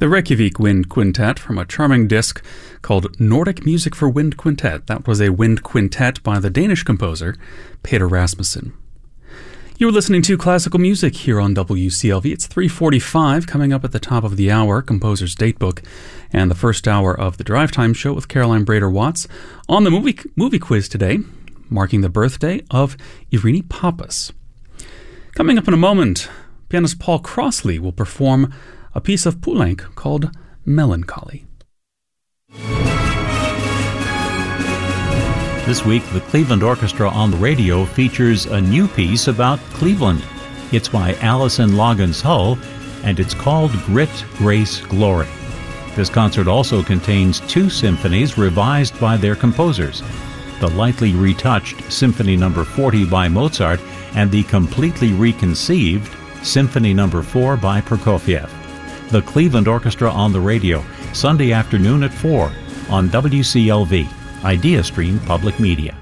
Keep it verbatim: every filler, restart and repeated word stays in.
The Reykjavik Wind Quintet from a charming disc called Nordic Music for Wind Quintet. That was a wind quintet by the Danish composer Peter Rasmussen. You're listening to classical music here on W C L V. It's three forty-five, coming up at the top of the hour, Composer's Datebook, and the first hour of the Drive Time Show with Caroline Brader-Watts on the movie, movie quiz today, marking the birthday of Irini Papas. Coming up in a moment, pianist Paul Crossley will perform a piece of Poulenc called Melancholy. This week, the Cleveland Orchestra on the Radio features a new piece about Cleveland. It's by Alison Loggins Hull, and it's called Grit, Grace, Glory. This concert also contains two symphonies revised by their composers, the lightly retouched Symphony Number forty by Mozart and the completely reconceived Symphony Number four by Prokofiev. The Cleveland Orchestra on the Radio, Sunday afternoon at four on W C L V, IdeaStream Public Media.